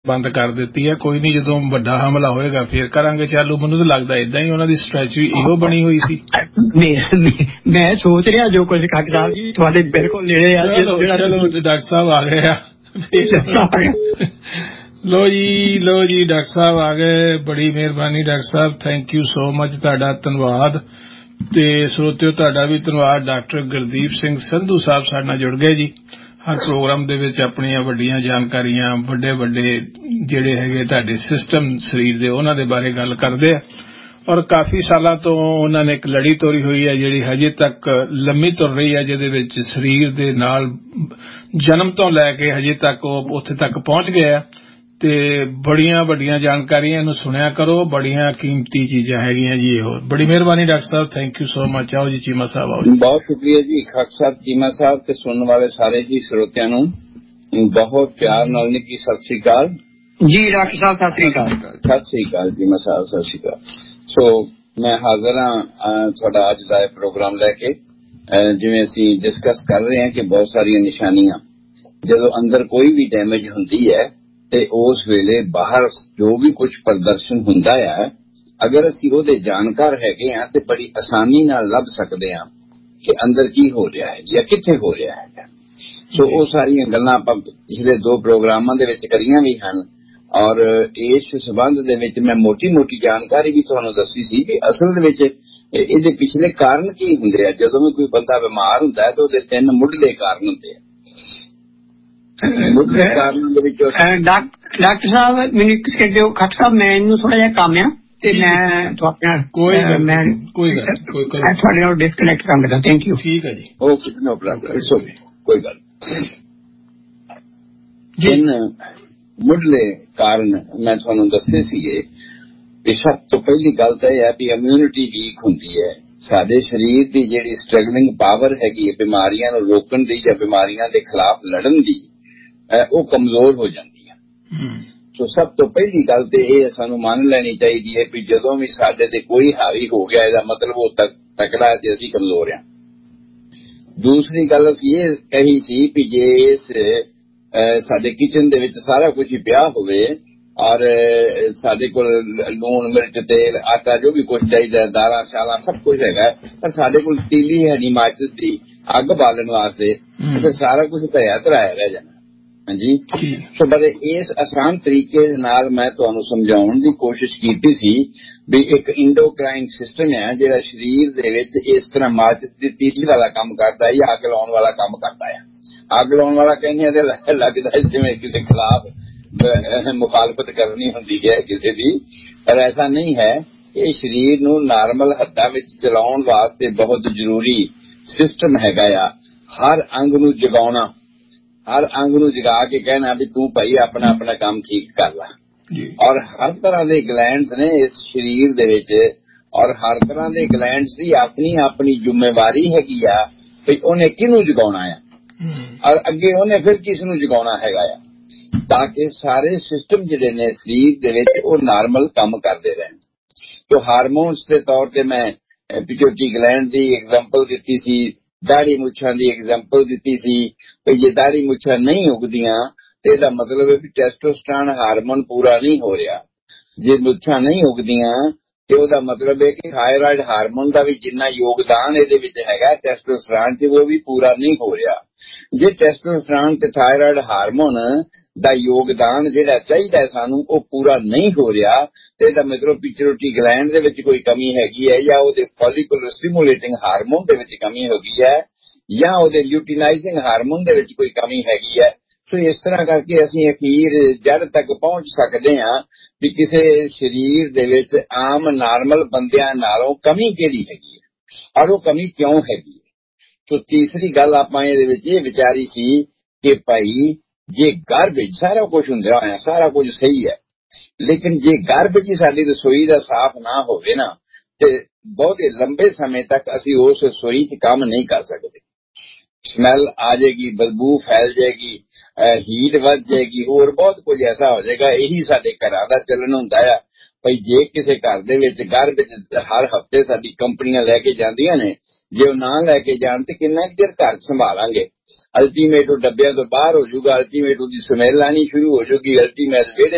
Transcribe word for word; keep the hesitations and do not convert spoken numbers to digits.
ਬੰਦ ਕਰ ਦਿੱਤੀ ਹੈ। ਕੋਈ ਨਹੀਂ, ਜਦੋਂ ਵੱਡਾ ਹਮਲਾ ਹੋਏਗਾ ਫਿਰ ਕਰਾਂਗੇ ਚਾਲੂ। ਮੈਨੂੰ ਤਾਂ ਲੱਗਦਾ ਏਦਾਂ ਹੀ ਉਹਨਾਂ ਦੀ ਸਟ੍ਰੈਟਜੀ ਇਹੋ ਬਣੀ ਹੋਈ ਸੀ। ਮੈਂ ਸੋਚ ਰਿਹਾ ਜੋ ਕੁਝ ਖੱਟ ਸਾਹਿਬ ਜੀ ਤੁਹਾਡੇ ਬਿਲਕੁਲ ਨੇੜੇ ਆ। ਚਲੋ ਡਾਕਟਰ ਸਾਹਿਬ ਆ ਗਏ ਆ। ਲੋ ਜੀ ਲੋ ਜੀ ਡਾਕਟਰ ਸਾਹਿਬ ਆ ਗਏ। ਬੜੀ ਮਿਹਰਬਾਨੀ doctor Sahib, thank you so much, ਤੁਹਾਡਾ ਧੰਨਵਾਦ। ਤੇ ਸਰੋਤਿਓ ਤੁਹਾਡਾ ਵੀ ਧੰਨਵਾਦ। ਡਾਕਟਰ ਗੁਰਦੀਪ ਸਿੰਘ ਸੰਧੂ ਸਾਹਿਬ ਸਾਡੇ ਨਾਲ ਜੁੜ ਗਏ ਜੀ। ਹਰ ਪ੍ਰੋਗਰਾਮ ਦੇ ਵਿੱਚ ਆਪਣੀਆਂ ਵੱਡੀਆਂ ਜਾਣਕਾਰੀਆਂ, ਵੱਡੇ ਵੱਡੇ ਜਿਹੜੇ ਹੈਗੇ ਤੁਹਾਡੇ ਸਿਸਟਮ ਸਰੀਰ ਦੇ, ਉਹਨਾਂ ਦੇ ਬਾਰੇ ਗੱਲ ਕਰਦੇ ਆ। ਔਰ ਕਾਫੀ ਸਾਲਾਂ ਤੋਂ ਉਹਨਾਂ ਨੇ ਇੱਕ ਲੜੀ ਤੋਰੀ ਹੋਈ ਹੈ ਜਿਹੜੀ ਹਜੇ ਤੱਕ ਲੰਮੀ ਤੁਰ ਰਹੀ ਹੈ, ਜਿਹਦੇ ਵਿੱਚ ਸਰੀਰ ਦੇ ਨਾਲ ਜਨਮ ਤੋਂ ਲੈ ਕੇ ਹਜੇ ਤੱਕ ਉਹ ਉੱਥੇ ਤੱਕ ਪਹੁੰਚ ਗਿਆ। ਤੇ ਬੜੀਆਂ ਵੱਡੀਆਂ ਜਾਣਕਾਰੀਆਂ, ਇਹਨੂੰ ਸੁਣਿਆ ਕਰੋ, ਬੜੀਆਂ ਕੀਮਤੀ ਚੀਜ਼ਾਂ ਹੈਗੀਆਂ ਜੀ। ਇਹੋ ਬੜੀ ਮਿਹਰਬਾਨੀ doctor Sahib, thank you so much. ਆਓ ਜੀ ਚੀਮਾ ਸਾਹਿਬ, ਆਓ ਜੀ। ਬਹੁਤ ਸ਼ੁਕਰੀਆ ਜੀ ਖਾਕ ਸਾਹਿਬ, ਚੀਮਾ ਸਾਹਿਬ ਤੇ ਸੁਣਨ ਵਾਲੇ ਸਾਰੇ ਜੀ ਸਰੋਤਿਆਂ ਨੂੰ ਬਹੁਤ ਪਿਆਰ ਨਾਲ ਨਿੱਕੀ ਸਤਿ ਸ੍ਰੀ ਅਕਾਲ ਜੀ। ਡਾਕਟਰ ਸਾਹਿਬ ਸਤਿ ਸ੍ਰੀ ਅਕਾਲ। ਸਤਿ ਸ੍ਰੀ ਅਕਾਲ ਚੀਮਾ ਸਾਹਿਬ, ਸਤਿ ਸ੍ਰੀ ਅਕਾਲ। ਸੋ ਮੈਂ ਹਾਜ਼ਰ ਹਾਂ ਤੁਹਾਡਾ ਅੱਜ ਦਾ ਪ੍ਰੋਗਰਾਮ ਲੈ ਕੇ। ਜਿਵੇਂ ਅਸੀਂ ਡਿਸਕਸ ਕਰ ਰਹੇ ਹਾਂ ਕਿ ਬਹੁਤ ਸਾਰੀਆਂ ਨਿਸ਼ਾਨੀਆਂ ਜਦੋਂ ਅੰਦਰ ਕੋਈ ਵੀ ਡੈਮੇਜ ਹੁੰਦੀ ਹੈ ਤੇ ਉਸ ਵੇਲੇ ਬਾਹਰ ਜੋ ਵੀ ਕੁਝ ਪ੍ਰਦਰਸ਼ਨ ਹੁੰਦਾ ਹੈ, ਅਗਰ ਅਸੀਂ ਉਹਦੇ ਜਾਣਕਾਰ ਹੈਗੇ ਹਾਂ ਤੇ ਬੜੀ ਆਸਾਨੀ ਨਾਲ ਲੱਭ ਸਕਦੇ ਹਾਂ ਕਿ ਅੰਦਰ ਕੀ ਹੋ ਰਿਹਾ ਹੈ ਜਾਂ ਕਿੱਥੇ ਹੋ ਰਿਹਾ ਹੈ। ਸੋ ਉਹ ਸਾਰੀਆਂ ਗੱਲਾਂ ਆਪਾਂ ਪਿਛਲੇ ਦੋ ਪ੍ਰੋਗਰਾਮਾਂ ਦੇ ਵਿੱਚ ਕਰੀਆਂ ਵੀ ਹਨ। ਔਰ ਇਸ ਸਬੰਧ ਦੇ ਵਿੱਚ ਮੈਂ ਮੋਟੀ ਮੋਟੀ ਜਾਣਕਾਰੀ ਵੀ ਤੁਹਾਨੂੰ ਦੱਸੀ ਸੀ ਕਿ ਅਸਲ ਦੇ ਵਿੱਚ ਇਹਦੇ ਪਿਛਲੇ ਕਾਰਨ ਕੀ ਹੁੰਦੇ ਆ। ਜਦੋਂ ਵੀ ਕੋਈ ਬੰਦਾ ਬਿਮਾਰ ਹੁੰਦਾ ਹੈ ਤਾਂ ਉਹਦੇ ਤਿੰਨ ਮੁੱਢਲੇ ਕਾਰਨ ਹੁੰਦੇ ਆ। ਮੁੱਢਲੇ ਕਾਰਨ ਦੇ ਵਿੱਚ ਡਾਕਟਰ ਸਾਹਿਬ ਮੈਨੂੰ ਇੱਕ ਸਕਿੰਟ ਦਿਓ। ਖੱਟ ਸਾਹਿਬ ਮੈਨੂੰ ਥੋੜਾ ਜਿਹਾ ਕੰਮ ਆ ਤੇ ਮੈਂ ਕੋਈ ਮੈਂ ਕੋਈ ਗੱਲ ਤੁਹਾਡੇ ਨਾਲ ਡਿਸਕਨੈਕਟ ਕਰ ਲੈਂਦਾ। Thank you. ਠੀਕ ਹੈ ਜੀ, okay, no problem, it's okay, ਕੋਈ ਗੱਲ। ਜਿਨ ਮੁੱਢਲੇ ਕਾਰਨ ਮੈਂ ਤੁਹਾਨੂੰ ਦੱਸੇ ਸੀਗੇ ਕਿ ਸਭ ਤੋਂ ਪਹਿਲੀ ਗੱਲ ਤਾਂ ਇਹ ਹੈ ਵੀ ਇਮਿਊਨਿਟੀ ਵੀਕ ਹੁੰਦੀ ਹੈ। ਸਾਡੇ ਸਰੀਰ ਦੀ ਜਿਹੜੀ ਸਟਰਗਲਿੰਗ ਪਾਵਰ ਹੈਗੀ ਹੈ ਬਿਮਾਰੀਆਂ ਨੂੰ ਰੋਕਣ ਦੀ ਜਾਂ ਬਿਮਾਰੀਆਂ ਦੇ ਖਿਲਾਫ ਲੜਨ ਦੀ, ਉਹ ਕਮਜ਼ੋਰ ਹੋ ਜਾਂਦੀ ਹੈ। ਸੋ ਸਭ ਤੋਂ ਪਹਿਲੀ ਗੱਲ ਤੇ ਇਹ ਸਾਨੂੰ ਮੰਨ ਲੈਣੀ ਚਾਹੀਦੀ ਹੈ ਵੀ ਜਦੋਂ ਵੀ ਸਾਡੇ ਤੇ ਕੋਈ ਹਾਵੀ ਹੋ ਗਿਆ ਇਹਦਾ ਮਤਲਬ ਉਹ ਤਕੜਾ ਤੇ ਅਸੀਂ ਕਮਜ਼ੋਰ ਹਾਂ। ਦੂਸਰੀ ਗੱਲ ਅਸੀਂ ਇਹ ਕਹੀ ਸੀ ਵੀ ਜੇ ਇਸ ਸਾਡੇ ਕਿਚਨ ਦੇ ਵਿੱਚ ਸਾਰਾ ਕੁਝ ਹੀ ਪਿਆ ਹੋਵੇ ਔਰ ਸਾਡੇ ਕੋਲ ਲੂਣ ਮਿਰਚ ਤੇਲ ਆਟਾ ਜੋ ਵੀ ਕੁਝ ਚਾਹੀਦਾ, ਦਾਲਾਂ ਸ਼ਾਲਾਂ ਸਭ ਕੁਝ ਹੈਗਾ, ਪਰ ਸਾਡੇ ਕੋਲ ਤੀਲੀ ਹੈ ਨਹੀਂ ਮਾਚਿਸ ਦੀ ਅੱਗ ਬਾਲਣ ਵਾਸਤੇ, ਫਿਰ ਸਾਰਾ ਕੁਝ ਧਰਿਆ ਧਰਾਇਆ ਰਹਿ ਜਾਣਾ। ਹਾਂਜੀ, ਸੋ ਬੜੇ ਇਸ ਆਸਾਨ ਤਰੀਕੇ ਨਾਲ ਮੈਂ ਤੁਹਾਨੂੰ ਸਮਝਾਉਣ ਦੀ ਕੋਸ਼ਿਸ਼ ਕੀਤੀ ਸੀ ਵੀ ਇੱਕ ਇੰਡੋਕਰਾਈਨ ਸਿਸਟਮ ਹੈ ਜਿਹੜਾ ਸਰੀਰ ਦੇ ਵਿੱਚ ਇਸ ਤਰ੍ਹਾਂ ਮਾਚਿਸ ਦੀ ਤੀਲੀ ਵਾਲਾ ਕੰਮ ਕਰਦਾ ਹੈ ਜਾਂ ਅੱਗ ਲਾਉਣ ਵਾਲਾ ਕੰਮ ਕਰਦਾ ਹੈ। ਅੱਗ ਲਾਉਣ ਵਾਲਾ ਕਹਿੰਦੇ ਤੇ ਲੱਗਦਾ ਜਿਵੇਂ ਕਿਸੇ ਖਿਲਾਫ ਮੁਖਾਲਫਤ ਕਰਨੀ ਹੁੰਦੀ ਹੈ ਕਿਸੇ ਦੀ, ਪਰ ਐਸਾ ਨਹੀਂ ਹੈ। ਇਹ ਸਰੀਰ ਨੂੰ ਨਾਰਮਲ ਹੱਦਾਂ ਵਿੱਚ ਚਲਾਉਣ ਵਾਸਤੇ ਬਹੁਤ ਜ਼ਰੂਰੀ ਸਿਸਟਮ ਹੈਗਾ ਆ। ਹਰ ਅੰਗ ਨੂੰ ਜਗਾਉਣਾ, ਹਰ ਅੰਗ ਨੂੰ ਜਗਾ ਕੇ ਕਹਿਣਾ ਵੀ ਤੂੰ ਭਾਈ ਆਪਣਾ ਆਪਣਾ ਕੰਮ ਠੀਕ ਕਰ ਲਾ। ਔਰ ਹਰ ਤਰ੍ਹਾਂ ਦੇ ਗਲੈਂਡਸ ਨੇ ਇਸ ਸਰੀਰ ਦੇ ਵਿੱਚ, ਔਰ ਹਰ ਤਰ੍ਹਾਂ ਦੇ ਗਲੈਂਡਸ ਦੀ ਆਪਣੀ ਆਪਣੀ ਜ਼ਿੰਮੇਵਾਰੀ ਹੈਗੀ ਆ ਵੀ ਉਹਨੇ ਕਿਹਨੂੰ ਜਗਾਉਣਾ ਆ ਔਰ ਅੱਗੇ ਉਹਨੇ ਫਿਰ ਕਿਸ ਨੂੰ ਜਗਾਉਣਾ ਹੈਗਾ ਆ, ਤਾਂ ਕਿ ਸਾਰੇ ਸਿਸਟਮ ਜਿਹੜੇ ਨੇ ਸਰੀਰ ਦੇ ਵਿੱਚ ਉਹ ਨਾਰਮਲ ਕੰਮ ਕਰਦੇ ਰਹਿਣ। ਜੋ ਹਾਰਮੋਨਸ ਦੇ ਤੌਰ ਤੇ ਮੈਂ ਪਿਟਿਊਟਰੀ ਗਲੈਂਡ ਦੀ ਐਗਜ਼ਾਮਪਲ ਦਿੱਤੀ ਸੀ, ਦਾੜੀ ਮੁੱਛਾਂ ਦੀ ਐਗਜ਼ਾਮਪਲ ਦਿੱਤੀ ਸੀ ਵੀ ਜੇ ਦਾੜੀ ਮੁੱਛਾਂ ਨਹੀਂ ਉਗਦੀਆਂ ਤੇ ਇਹਦਾ ਮਤਲਬ ਹੈ ਵੀ ਟੈਸਟੋਸਟੈਰੋਨ ਹਾਰਮੋਨ ਪੂਰਾ ਨਹੀਂ ਹੋ ਰਿਹਾ। ਜੇ ਮੁੱਛਾਂ ਨਹੀਂ ਉਗਦੀਆਂ ਤੇ ਉਹਦਾ ਮਤਲਬ ਹੈ ਕਿ ਥਾਇਰਾਇਡ ਹਾਰਮੋਨ ਦਾ ਵੀ ਜਿੰਨਾ ਯੋਗਦਾਨ ਇਹਦੇ ਵਿੱਚ ਹੈਗਾ ਟੈਸਟੋਸਟੈਰੋਨ ਤੇ ਉਹ ਵੀ ਪੂਰਾ ਨਹੀਂ ਹੋ ਰਿਹਾ। ਜੇ ਟੈਸਟੋਸਟੈਰੋਨ ਤੇ ਥਾਇਰਾਇਡ ਹਾਰਮੋਨ ਦਾ ਯੋਗਦਾਨ ਜਿਹੜਾ ਚਾਹੀਦਾ ਸਾਨੂੰ ਉਹ ਪੂਰਾ ਨਹੀਂ ਹੋ ਰਿਹਾ ਤੇ ਇਹਦਾ ਮਤਲਬ ਪਿਟਿਊਟਰੀ ਗਲੈਂਡ ਦੇ ਵਿੱਚ ਕੋਈ ਕਮੀ ਹੈਗੀ ਹੈ ਜਾਂ ਉਹਦੇ ਫੋਲੀਕੂਲਰ ਸਟਿਮੂਲੇਟਿੰਗ ਹਾਰਮੋਨ ਦੇ ਵਿੱਚ ਕਮੀ ਹੋ ਗਈ ਹੈ ਜਾਂ ਉਹਦੇ ਲਿਊਟੀਨਾਈਜ਼ਿੰਗ ਹਾਰਮੋਨ ਦੇ ਵਿੱਚ ਕੋਈ ਕਮੀ ਹੈਗੀ ਹੈ। ਸੋ ਇਸ ਤਰ੍ਹਾਂ ਕਰਕੇ ਅਸੀਂ ਅਖੀਰ ਜੜ ਤੱਕ ਪਹੁੰਚ ਸਕਦੇ ਹਾਂ ਵੀ ਕਿਸੇ ਸਰੀਰ ਦੇ ਵਿੱਚ ਆਮ ਨਾਰਮਲ ਬੰਦਿਆਂ ਨਾਲੋਂ ਕਮੀ ਕਿਹੜੀ ਹੈਗੀ ਹੈ ਔਰ ਉਹ ਕਮੀ ਕਿਉਂ ਹੈਗੀ ਹੈ। ਸੋ ਤੀਸਰੀ ਗੱਲ ਆਪਾਂ ਇਹਦੇ ਵਿੱਚ ਇਹ ਵਿਚਾਰੀ ਸੀ ਕਿ ਭਾਈ ਜੇ ਗਾਰਬੇਜ ਸਾਰਾ ਕੁਝ ਹੁੰਦਾ ਹੋਇਆ ਸਾਰਾ ਕੁਝ ਸਹੀ ਹੈ, ਲੇਕਿਨ ਜੇ ਗਾਰਬੇਜ ਹੀ ਸਾਡੀ ਰਸੋਈ ਦਾ ਸਾਫ਼ ਨਾ ਹੋਵੇ ਨਾ ਤੇ ਬਹੁਤੇ ਲੰਬੇ ਸਮੇਂ ਤੱਕ ਅਸੀਂ ਉਸ ਰਸੋਈ 'ਚ ਕੰਮ ਨਹੀਂ ਕਰ ਸਕਦੇ। ਸਮੈਲ ਆ ਜਾਏਗੀ, ਬਦਬੂ ਫੈਲ ਜਾਏਗੀ, ਹੀਟ ਵੱਧ ਜਾਏਗੀ, ਹੋਰ ਬਹੁਤ ਕੁਝ ਐਸਾ ਹੋ ਜਾਏਗਾ। ਇਹੀ ਸਾਡੇ ਘਰਾਂ ਦਾ ਚੱਲਣ ਹੁੰਦਾ ਆ। ਭਾਈ ਜੇ ਕਿਸੇ ਘਰ ਦੇ ਵਿੱਚ ਗਾਰਬੇਜ ਹਰ ਹਫ਼ਤੇ ਸਾਡੀ ਕੰਪਨੀਆਂ ਲੈ ਕੇ ਜਾਂਦੀਆਂ ਨੇ, ਜੇ ਉਹ ਨਾ ਲੈ ਕੇ ਜਾਣ ਤੇ ਕਿੰਨਾ ਚਿਰ ਘਰ ਸੰਭਾਲਾਂਗੇ। ਅਲਟੀਮੇਟ ਉਹ ਡੱਬਿਆਂ ਤੋਂ ਬਾਹਰ ਹੋ ਜਾਊਗਾ, ਅਲਟੀਮੇਟ ਉਹਦੀ ਸਮੈਲ ਆਣੀ ਸ਼ੁਰੂ ਹੋ ਜਾਊਗੀ, ਅਲਟੀਮੇਟ ਵਿਹੜੇ